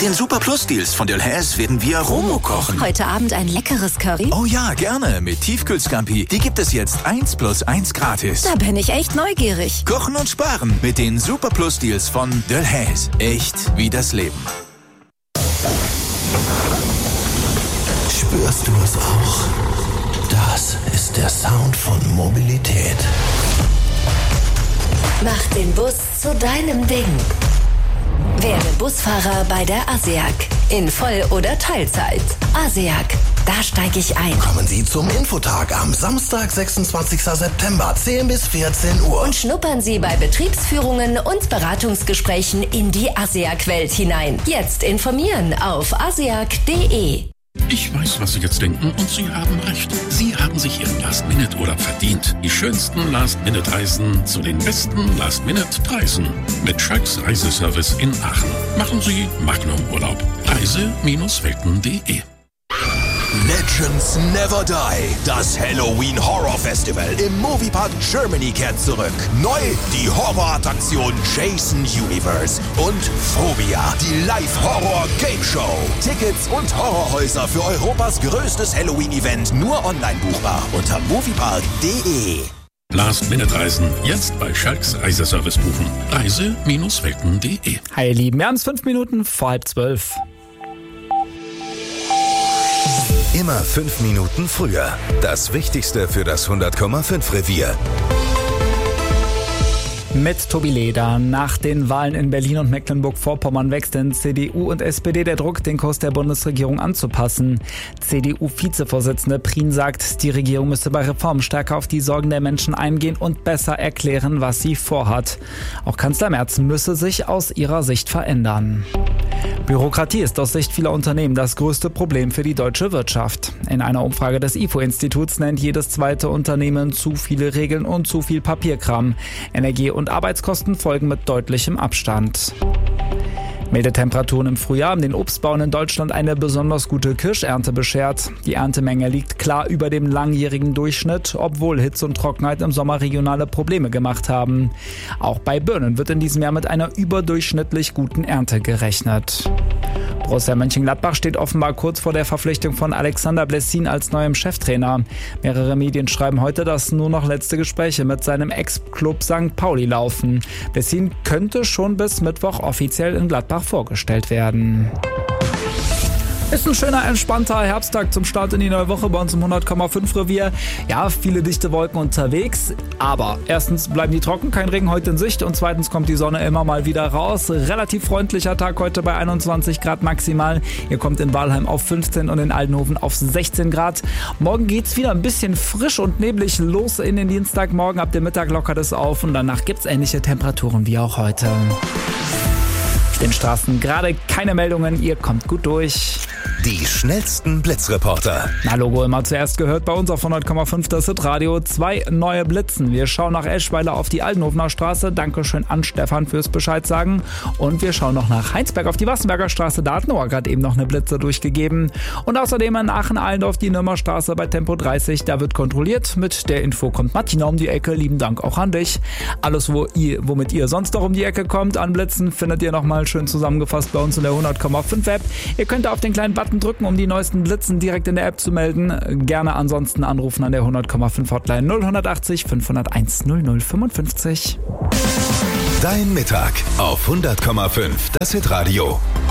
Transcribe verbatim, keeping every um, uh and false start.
den Super Plus Deals von Delhaize werden wir Romo kochen. Heute Abend ein leckeres Curry? Oh ja, gerne. Mit Tiefkühlscampi. Die gibt es jetzt eins plus eins gratis. Da bin ich echt neugierig. Kochen und sparen mit den Super Plus Deals von Delhaize. Echt wie das Leben. Spürst du es auch? Das ist der Sound von Mobilität. Mach den Bus zu deinem Ding. Werde Busfahrer bei der ASEAG. In Voll- oder Teilzeit. ASEAG. Da steige ich ein. Kommen Sie zum Infotag am Samstag, sechsundzwanzigsten September, zehn bis vierzehn Uhr. Und schnuppern Sie bei Betriebsführungen und Beratungsgesprächen in die ASEAG-Welt hinein. Jetzt informieren auf aseag punkt de. Ich weiß, was Sie jetzt denken, und Sie haben recht. Sie haben sich Ihren Last-Minute-Urlaub verdient. Die schönsten Last-Minute-Reisen zu den besten Last-Minute-Preisen. Mit Schalks Reiseservice in Aachen. Machen Sie Magnum-Urlaub. Reise Welten punkt de. Legends Never Die. Das Halloween Horror Festival im Moviepark Germany kehrt zurück. Neu die Horrorattraktion Jason Universe und Phobia, die Live-Horror-Game-Show. Tickets und Horrorhäuser für Europas größtes Halloween-Event nur online buchbar unter moviepark punkt de. Last-Minute-Reisen jetzt bei Schalks Reiseservice buchen. Reise Welten punkt de. Hi ihr Lieben, wir haben es fünf Minuten vor halb zwölf. Immer fünf Minuten früher. Das Wichtigste für das hundert Komma fünf Revier. Mit Tobi Leder. Nach den Wahlen in Berlin und Mecklenburg-Vorpommern wächst in C D U und S P D der Druck, den Kurs der Bundesregierung anzupassen. C D U-Vizevorsitzende Prien sagt, die Regierung müsse bei Reformen stärker auf die Sorgen der Menschen eingehen und besser erklären, was sie vorhat. Auch Kanzler Merz müsse sich aus ihrer Sicht verändern. Bürokratie ist aus Sicht vieler Unternehmen das größte Problem für die deutsche Wirtschaft. In einer Umfrage des I F O-Instituts nennt jedes zweite Unternehmen zu viele Regeln und zu viel Papierkram. Energie- und Arbeitskosten folgen mit deutlichem Abstand. Milde Temperaturen im Frühjahr haben den Obstbauern in Deutschland eine besonders gute Kirschernte beschert. Die Erntemenge liegt klar über dem langjährigen Durchschnitt, obwohl Hitze und Trockenheit im Sommer regionale Probleme gemacht haben. Auch bei Birnen wird in diesem Jahr mit einer überdurchschnittlich guten Ernte gerechnet. Borussia Mönchengladbach steht offenbar kurz vor der Verpflichtung von Alexander Blessin als neuem Cheftrainer. Mehrere Medien schreiben heute, dass nur noch letzte Gespräche mit seinem Ex-Club Sankt Pauli laufen. Blessin könnte schon bis Mittwoch offiziell in Gladbach vorgestellt werden. Ist ein schöner, entspannter Herbsttag zum Start in die neue Woche bei uns im hundert Komma fünf Revier. Ja, viele dichte Wolken unterwegs, aber erstens bleiben die trocken, kein Regen heute in Sicht und zweitens kommt die Sonne immer mal wieder raus. Relativ freundlicher Tag heute bei einundzwanzig Grad maximal. Ihr kommt in Walheim auf fünfzehn und in Aldenhoven auf sechzehn Grad. Morgen geht's wieder ein bisschen frisch und neblig los in den Dienstagmorgen. Ab dem Mittag lockert es auf und danach gibt's ähnliche Temperaturen wie auch heute. Auf den Straßen gerade keine Meldungen, ihr kommt gut durch. Die schnellsten Blitzreporter. Na, Logo immer zuerst gehört bei uns auf hundert Komma fünf das Hitradio. Zwei neue Blitzen. Wir schauen nach Eschweiler auf die Aldenhofener Straße. Dankeschön an Stefan fürs Bescheid sagen. Und wir schauen noch nach Heinsberg auf die Wassenberger Straße. Da hat Noah gerade eben noch eine Blitze durchgegeben. Und außerdem in Aachen-Allendorf die Nürmerstraße bei Tempo dreißig. Da wird kontrolliert. Mit der Info kommt Martina um die Ecke. Lieben Dank auch an dich. Alles, wo ihr, womit ihr sonst noch um die Ecke kommt an Blitzen, findet ihr nochmal schön zusammengefasst bei uns in der hundert Komma fünf App. Ihr könnt auf den kleinen Button drücken, um die neuesten Blitzen direkt in der App zu melden. Gerne ansonsten anrufen an der hundert Komma fünf Hotline null achtzig fünfhunderteins null null fünfundfünfzig. Dein Mittag auf hundert Komma fünf das Hitradio.